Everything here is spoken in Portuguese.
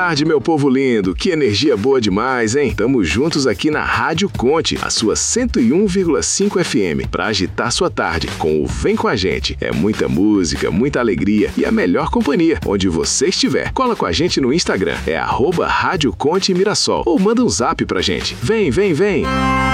tarde, meu povo lindo. Que energia boa demais, hein? Tamo juntos aqui na Rádio Conte, a sua 101,5 FM, pra agitar sua tarde com o Vem Com a Gente. É muita música, muita alegria e a melhor companhia, onde você estiver. Cola com a gente no Instagram, é @Rádio Conte Mirassol, ou manda um zap pra gente. Vem, vem, vem!